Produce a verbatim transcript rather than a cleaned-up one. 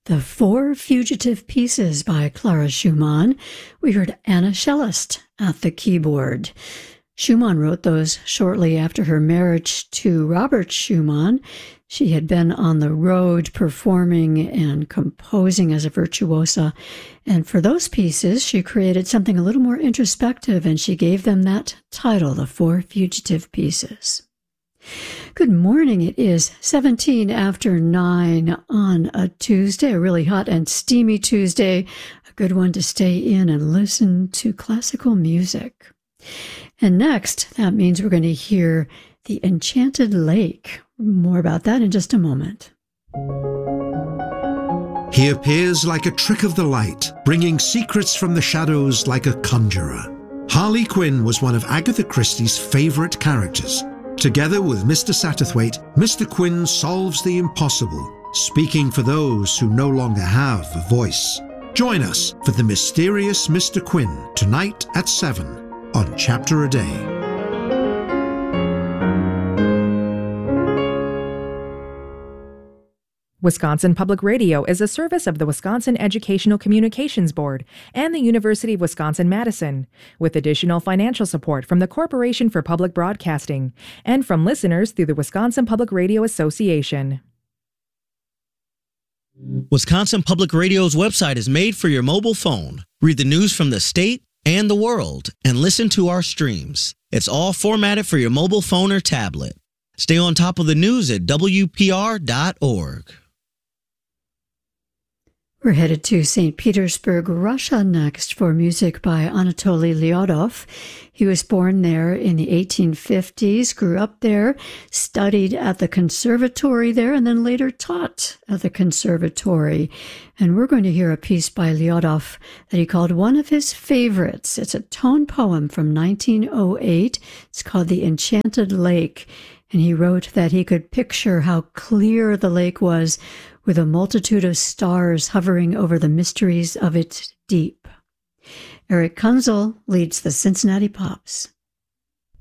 The Four Fugitive Pieces by Clara Schumann. We heard Anna Schellest at the keyboard. Schumann wrote those shortly after her marriage to Robert Schumann. She had been on the road performing and composing as a virtuosa, and for those pieces she created something a little more introspective, and she gave them that title, The Four Fugitive Pieces. Good morning. It is seventeen after nine on a Tuesday, a really hot and steamy Tuesday, a good one to stay in and listen to classical music. And next, that means we're going to hear The Enchanted Lake. More about that in just a moment. He appears like a trick of the light, bringing secrets from the shadows like a conjurer. Harley Quinn was one of Agatha Christie's favorite characters. Together with Mister Satterthwaite, Mister Quinn solves the impossible, speaking for those who no longer have a voice. Join us for The Mysterious Mister Quinn tonight at seven on Chapter a Day. Wisconsin Public Radio is a service of the Wisconsin Educational Communications Board and the University of Wisconsin-Madison, with additional financial support from the Corporation for Public Broadcasting and from listeners through the Wisconsin Public Radio Association. Wisconsin Public Radio's website is made for your mobile phone. Read the news from the state and the world and listen to our streams. It's all formatted for your mobile phone or tablet. Stay on top of the news at W P R dot org. We're headed to Saint Petersburg, Russia next for music by Anatoly Lyodov. He was born there in the eighteen fifties, grew up there, studied at the conservatory there, and then later taught at the conservatory. And we're going to hear a piece by Lyodov that he called one of his favorites. It's a tone poem from nineteen oh eight. It's called The Enchanted Lake. And he wrote that he could picture how clear the lake was with a multitude of stars hovering over the mysteries of its deep. Eric Kunzel leads the Cincinnati Pops.